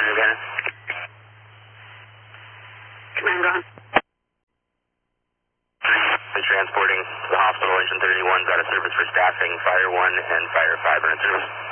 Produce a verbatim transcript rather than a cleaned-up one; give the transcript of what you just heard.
Banner. Command gone. Transporting to the hospital, engine thirty-one's out of service for staffing, fire one and fire five are in service.